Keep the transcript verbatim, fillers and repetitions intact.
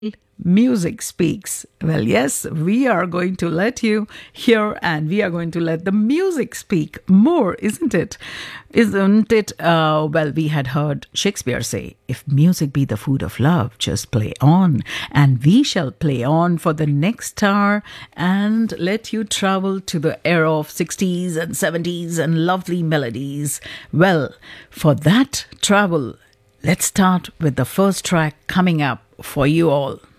Music speaks. Well, yes, we are going to let you hear and we are going to let the music speak more, isn't it? Isn't it? Uh, well, we had heard Shakespeare say, if music be the food of love, just play on. And we shall play on for the next hour and let you travel to the era of sixties and seventies and lovely melodies. Well, for that travel, let's start with the first track coming up for you all.